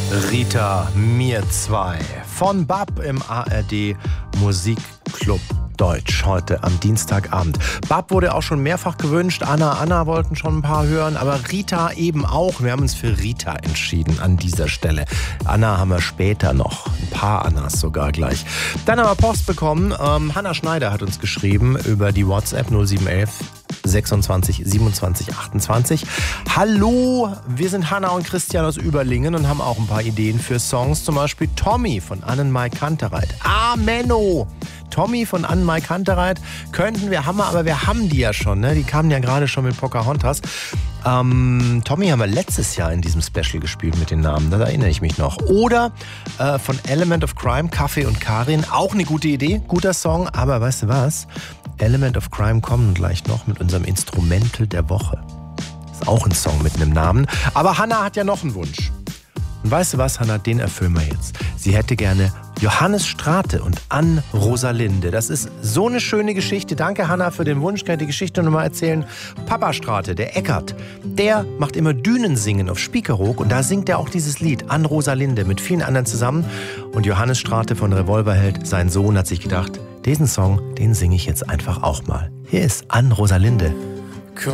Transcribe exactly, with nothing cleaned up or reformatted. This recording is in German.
Rita, mir zwei. Von Bab im A R D Musikclub Deutsch heute am Dienstagabend. Bab wurde auch schon mehrfach gewünscht. Anna, Anna wollten schon ein paar hören, aber Rita eben auch. Wir haben uns für Rita entschieden an dieser Stelle. Anna haben wir später noch. Ein paar Annas sogar gleich. Dann haben wir Post bekommen. Ähm, Hanna Schneider hat uns geschrieben über die WhatsApp null sieben eins eins sechsundzwanzig siebenundzwanzig achtundzwanzig. Hallo, wir sind Hanna und Christian aus Überlingen und haben auch ein paar Ideen für Songs. Zum Beispiel Tommy von Annenmai Kantereit. Ah, Menno! Tommy von Annenmai Kantereit könnten wir, haben wir, aber wir haben die ja schon, ne? Die kamen ja gerade schon mit Pocahontas. Ähm, Tommy haben wir letztes Jahr in diesem Special gespielt mit den Namen, da erinnere ich mich noch. Oder äh, von Element of Crime, Kaffee und Karin, auch eine gute Idee, guter Song, aber weißt du was? Element of Crime kommen gleich noch mit unserem Instrumental der Woche. Ist auch ein Song mit einem Namen, aber Hanna hat ja noch einen Wunsch. Und weißt du was, Hanna, den erfüllen wir jetzt. Sie hätte gerne Johannes Strate und Ann Rosalinde. Das ist so eine schöne Geschichte. Danke, Hanna, für den Wunsch. Kann ich die Geschichte nochmal erzählen? Papa Strate, der Eckart, der macht immer Dünensingen auf Spiekeroog und da singt er auch dieses Lied, Ann Rosalinde, mit vielen anderen zusammen. Und Johannes Strate von Revolverheld, sein Sohn, hat sich gedacht, diesen Song, den singe ich jetzt einfach auch mal. Hier ist Ann Rosalinde.